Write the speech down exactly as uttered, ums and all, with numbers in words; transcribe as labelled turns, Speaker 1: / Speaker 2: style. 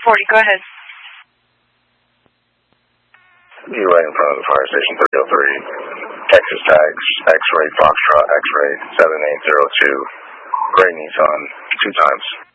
Speaker 1: forty, go ahead.
Speaker 2: You right in front of the fire station, three oh three. Texas tags, X-ray Foxtrot, X-ray seven eight zero two. Gray Nissan, two times.